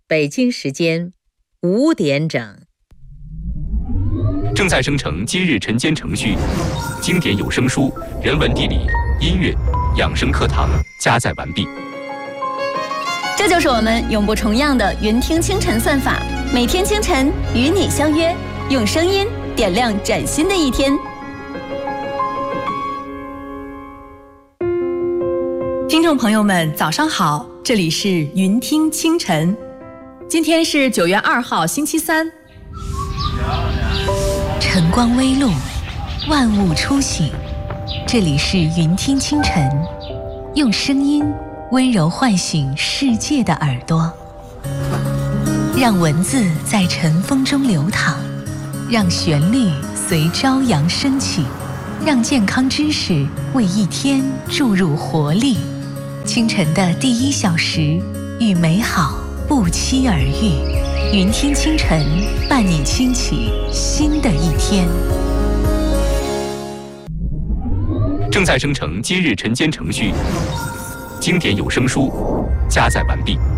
北京时间5点整。 正在生成今日晨间程序，经典有声书、人文地理、音乐、养生课堂加载完毕。 这就是我们永不重样的云听清晨算法，每天清晨与你相约，用声音点亮崭新的一天。 听众朋友们，早上好，这里是云听清晨。今天是9月2号，星期三。 晨光微露，万物初醒。这里是云听清晨，用声音温柔唤醒世界的耳朵，让文字在晨风中流淌，让旋律随朝阳升起，让健康知识为一天注入活力。清晨的第1小时，与美好不期而遇。云听清晨，伴你轻启新的一天。 正在生成今日晨间程序，经典有声书加载完毕。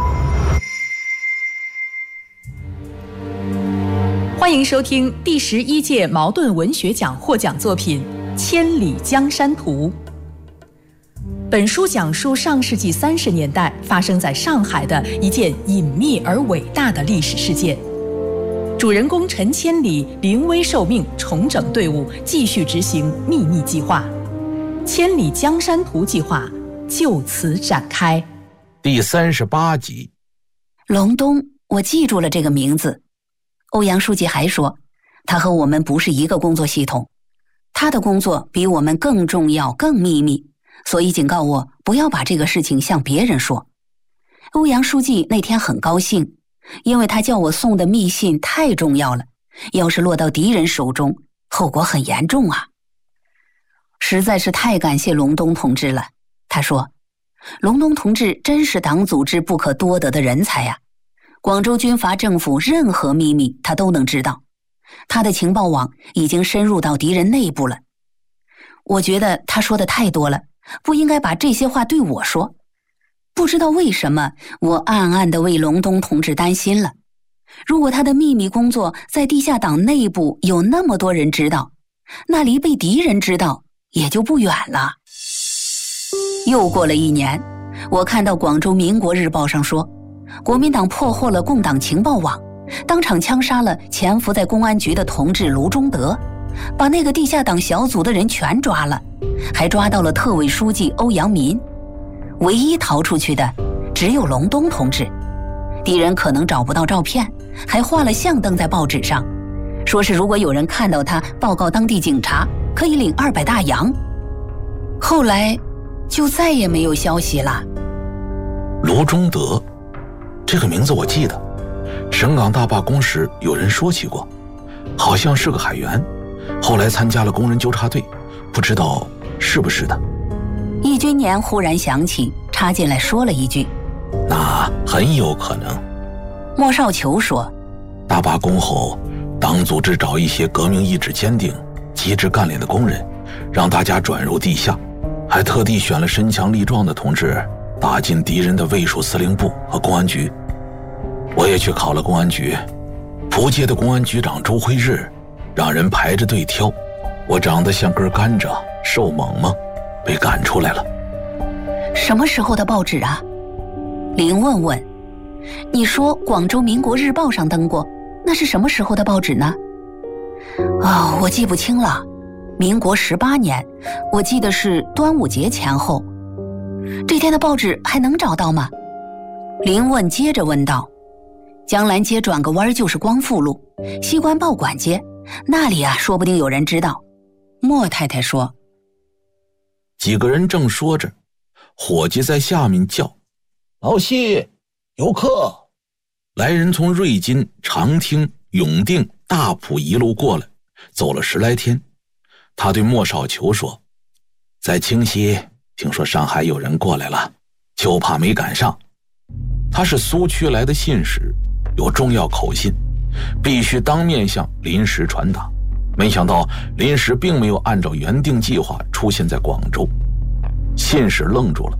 欢迎收听第11届茅盾文学奖获奖作品《千里江山图》。本书讲述上世纪30年代发生在上海的一件隐秘而伟大的历史事件。主人公陈千里临危受命，重整队伍，继续执行秘密计划。千里江山图计划就此展开。 第38集。 隆冬，我记住了这个名字。欧阳书记还说，他和我们不是一个工作系统，他的工作比我们更重要、更秘密，所以警告我不要把这个事情向别人说。欧阳书记那天很高兴，因为他叫我送的密信太重要了，要是落到敌人手中，后果很严重啊。实在是太感谢隆冬同志了。他说，隆冬同志真是党组织不可多得的人才呀。广州军阀政府任何秘密他都能知道，他的情报网已经深入到敌人内部了。我觉得他说的太多了，不应该把这些话对我说。不知道为什么，我暗暗地为隆冬同志担心了。如果他的秘密工作在地下党内部有那么多人知道，那离被敌人知道也就不远了。又过了1年，我看到广州民国日报上说，国民党破获了共党情报网，当场枪杀了潜伏在公安局的同志卢中德，把那个地下党小组的人全抓了，还抓到了特委书记欧阳民。唯一逃出去的只有隆冬同志，敌人可能找不到照片，还画了像登在报纸上，说是如果有人看到他报告当地警察，可以领200大洋。后来就再也没有消息了。 卢中德这个名字我记得，省港大罢工时有人说起过，好像是个海员，后来参加了工人纠察队，不知道是不是的。 易君年忽然想起，插进来说了一句， 那很有可能。 莫少球说， 大罢工后，党组织找一些革命意志坚定、机智干练的工人，让大家转入地下，还特地选了身强力壮的同志打进敌人的卫戍司令部和公安局。我也去考了公安局，仆街的公安局长周辉日让人排着队挑，我长得像根甘蔗，瘦猛猛，被赶出来了。 什么时候的报纸啊？林问问。你说广州民国日报上登过，那是什么时候的报纸呢？我记不清了。民国18年，我记得是端午节前后。这天的报纸还能找到吗？林问接着问道。江南街转个弯就是光复路，西关报馆街，那里说不定有人知道。莫太太说。 几个人正说着，伙计在下面叫， 老西，有客。 来人从瑞金、长汀、永定、大埔一路过来，走了10来天。他对莫少球说，在清溪听说上海有人过来了，就怕没赶上。他是苏区来的信使，有重要口信，必须当面向临时传达。没想到临时并没有按照原定计划出现在广州。信使愣住了，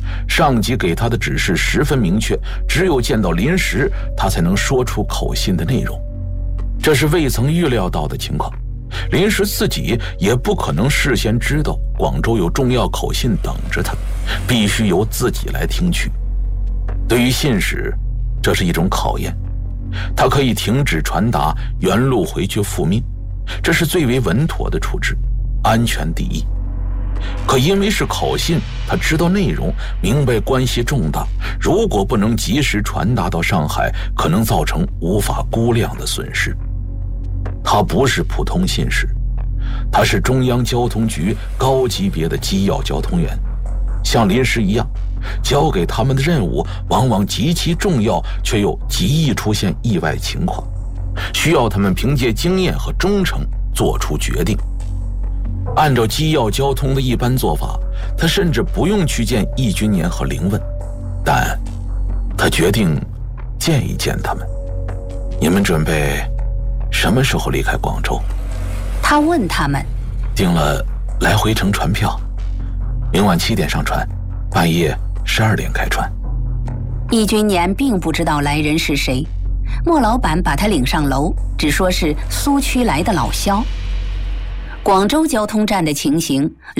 上级给他的指示十分明确，只有见到林石，他才能说出口信的内容。这是未曾预料到的情况，林石自己也不可能事先知道广州有重要口信等着他，必须由自己来听取。对于信使，这是一种考验，他可以停止传达，原路回去复命，这是最为稳妥的处置，安全第一。可因为是口信，他知道内容，明白关系重大，如果不能及时传达到上海，可能造成无法估量的损失。他不是普通信使，他是中央交通局高级别的机要交通员，像林石一样，交给他们的任务往往极其重要，却又极易出现意外情况，需要他们凭借经验和忠诚做出决定。按照机要交通的一般做法，他甚至不用去见易君年和凌问，但他决定见一见他们。你们准备什么时候离开广州？ 他问他们。 订了来回程船票，明晚7点上船，半夜12点开船。 易君年并不知道来人是谁，莫老板把他领上楼，只说是苏区来的老萧。广州交通站的情形